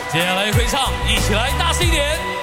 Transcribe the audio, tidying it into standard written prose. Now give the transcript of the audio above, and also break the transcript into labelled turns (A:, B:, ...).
A: 接下来会唱，一起来大声一点。